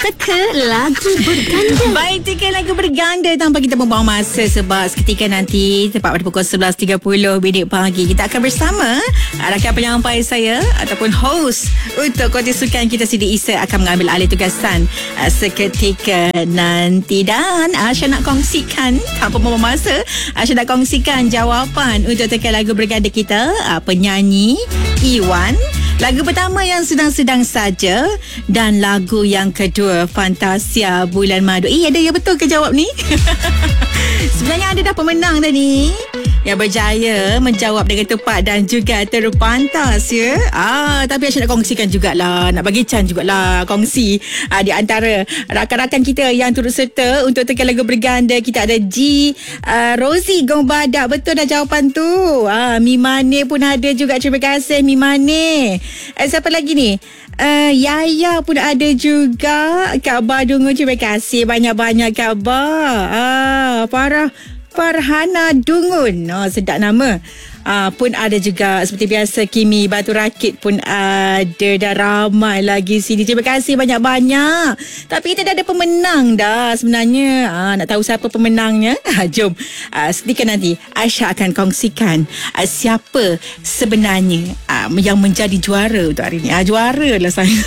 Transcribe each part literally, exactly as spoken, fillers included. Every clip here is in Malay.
Teka lagu berganda. Baik, teka lagu berganda tanpa kita membuang masa, sebab seketika nanti tepat pada pukul sebelas tiga puluh minit pagi kita akan bersama rakan penyampai saya ataupun host untuk konti sukan kita, Siti Isa, akan mengambil alih tugasan uh, seketika nanti. Dan Aisyah nak kongsikan tanpa membuang masa, Aisyah nak kongsikan jawapan untuk teka lagu berganda kita, uh, penyanyi Iwan. Lagu pertama yang sedang-sedang saja, dan lagu yang kedua Fantasia Bulan Madu. Eh, ada yang betul ke jawab ni? Sebenarnya ada dah pemenang tadi yang berjaya menjawab dengan tepat dan juga terpantas, ya. Ah, tapi Aisyah nak kongsikan jugalah, nak bagi can jugalah kongsi ah, di antara rakan-rakan kita yang turut serta untuk teka lagu berganda. Kita ada G uh, Rosie Gombadak, betul dah jawapan tu. Ah, Mimane pun ada juga, terima kasih Mimane. Eh, siapa lagi ni? Uh, Yaya pun ada juga. Kak Ba Dungu, terima kasih banyak-banyak Kak Ba. Ah, Farah Farhana Dungun, oh, sedap nama. Ah, pun ada juga seperti biasa. Kimi Batu Rakit pun ada, dan ramai lagi sini. Terima kasih banyak-banyak. Tapi kita dah ada pemenang dah sebenarnya. Ah, nak tahu siapa pemenangnya? Ah, jom ah, seketika nanti Aisyah akan kongsikan ah, siapa sebenarnya ah, yang menjadi juara untuk hari ni. Ah, juara lah saya.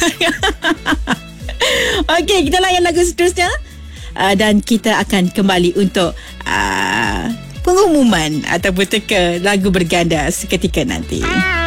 Okey, kita layan lagu seterusnya. Uh, dan kita akan kembali untuk uh, pengumuman ataupun teka lagu berganda seketika nanti.